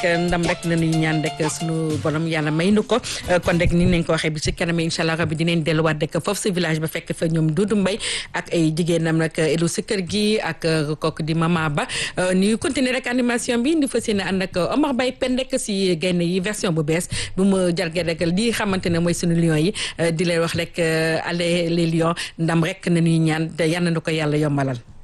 ndam rek nañuy ñaan rek sunu borom yàlla may nu ko kon rek ni nañ ko waxee bi ci kanam incha allah rabbi dinañ delluwaat rek foofu si village ba fekk fa ñoom Doudou Mbaye ak ay jigéenam rek elu si kër gi ak kooku di Mama Ba ñu continuer rek animation bi di fas yéene ànd ak Omar Baye pen rek si gaynde yi version bu bees bu mu jargee rek lii xamante ne mooy sunu lions yi di leen wax rek allez les lions ndam rek nañuy ñaan te yal na ko yàlla yombalal.